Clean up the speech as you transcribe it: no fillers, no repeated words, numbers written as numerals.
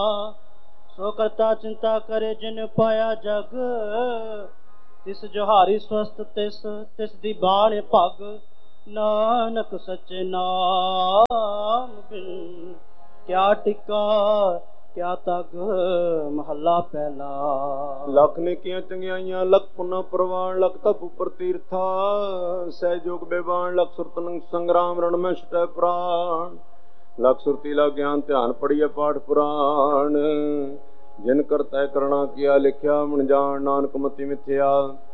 ਸੋ ਕਰਤਾ ਚਿੰਤਾ ਕਰੇ ਜਿਨ ਪਾਇਆ ਜਗ, ਤਿਸ ਜੋਹਾਰੀ ਸਵਸਤ ਤਿਸ ਦੀ ਬਾਣ ਭਗ। ਨਾਨਕ ਸੱਚੇ ਨਾਮ ਬਿਨ ਕਿਆ ਟਿਕਾ ਕਿਆ ਤਗ। ਮਹੱਲਾ ਪਹਿਲਾ। ਲੱਖ ਨੇਕੀਆਂ ਚੰਗਿਆਈਆਂ ਲੱਖ ਪੁੰਨਾ ਪ੍ਰਵਾਨ, ਲੱਖ ਤਪ ਉਪਰ ਤੀਰਥਾ ਸਹਿਜੋਗ ਬੇਬਾਨ। ਲੱਖ ਸੁਰਤਨ ਸੰਗਰਾਮ ਰਣ ਮੈਂ ਛਟੈ ਪ੍ਰਾਣ, ਲੱਖ ਸੁਰਤੀ ਲਾ ਗਿਆਨ ਧਿਆਨ ਪੜੀਏ ਪਾਠ ਪੁਰਾਣ। ਜਿਨ ਕਰਤੈ ਕਰਣਾ ਕੀਆ ਲਿਖਿਆ ਮਨ ਜਾਣ, ਨਾਨਕ ਮਤੀ ਮਿਥਿਆ